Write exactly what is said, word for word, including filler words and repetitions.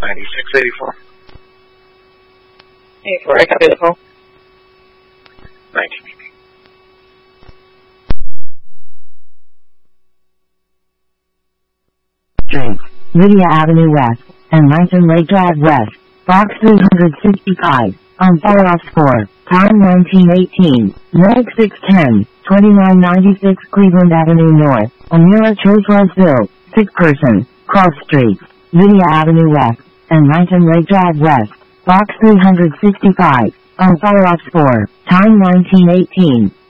ninety-six eighty-four. eighty-four, I copy the call. nineteen eighty. Street, Lydia Avenue West, and Langton Lake Drive West, box three hundred sixty-five, on follow-up score, time nineteen eighteen, Meg six ten, twenty-nine ninety-six Cleveland Avenue North, Amira Church Roseville, sick person, cross streets, Lydia Avenue West, and Langton Lake Drive West, box three hundred sixty-five, on follow-up score, time nineteen eighteen.